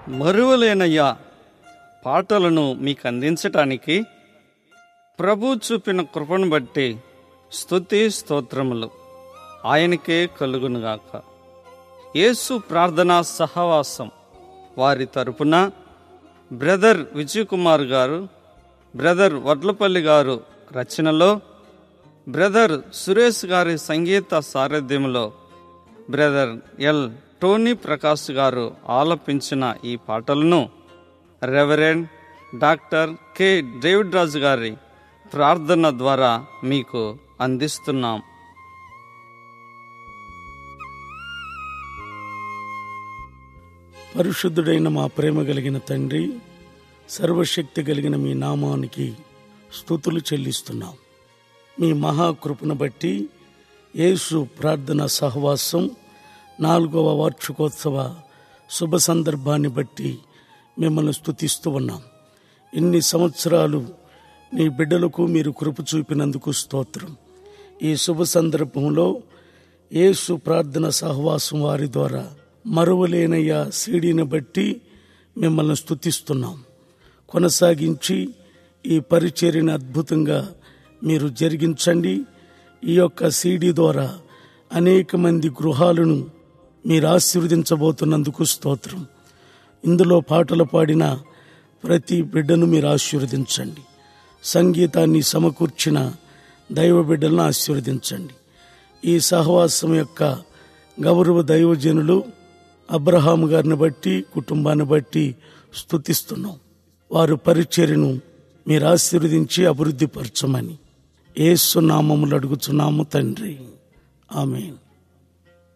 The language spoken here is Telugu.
మరువలేనయ్యా పాటలను మీకు అందించటానికి ప్రభు చూపిన కృపను బట్టి స్తుతి స్తోత్రములు ఆయనకే కలుగునుగాక. యేసు ప్రార్థనా సహవాసం వారి తరపున బ్రదర్ విజయ్ కుమార్ గారు, బ్రదర్ వడ్లపల్లి గారు రచనలో, బ్రదర్ సురేష్ గారి సంగీత సారథ్యంలో బ్రదర్ ఎల్ టోనీ ప్రకాష్ గారు ఆలపించిన ఈ పాటలను రెవరెండ్ డాక్టర్ కె డేవిడ్ రాజు గారి ప్రార్థన ద్వారా మీకు అందిస్తున్నాం. పరిశుద్ధుడైన మా ప్రేమ కలిగిన తండ్రి, సర్వశక్తి కలిగిన మీ నామానికి స్తుతులు చెల్లిస్తున్నాం. మీ మహాకృపను బట్టి యేసు ప్రార్థన సహవాసం 4వ వార్షికోత్సవ శుభ సందర్భాన్ని బట్టి మిమ్మల్ని స్తుతిస్తూ ఉన్నాం. ఇన్ని సంవత్సరాలు నీ బిడ్డలకు మీరు కృప చూపినందుకు స్తోత్రం. ఈ శుభ సందర్భంలో యేసు ప్రార్థన సహవాసం వారి ద్వారా మరువలేనయ్యా సీడీని బట్టి మిమ్మల్ని స్తుతిస్తున్నాం. కొనసాగించి ఈ పరిచర్యను అద్భుతంగా మీరు జరిగించండి. ఈ యొక్క సీడీ ద్వారా అనేక మంది గృహాలను మీరు ఆశీర్వదించబోతున్నందుకు స్తోత్రం. ఇందులో పాటలు పాడిన ప్రతి బిడ్డను మీరు ఆశీర్వదించండి. సంగీతాన్ని సమకూర్చిన దైవ బిడ్డలను ఆశీర్వదించండి. ఈ సహవాసం యొక్క గౌరవ దైవజనులు అబ్రహాము గారిని బట్టి, కుటుంబాన్ని బట్టి స్తుతిస్తున్నాం. వారు పరిచర్యను మీరు ఆశీర్వదించి అభివృద్ధి పరచమని యేసు నామములో అడుగుచున్నాము తండ్రి, ఆమేన్.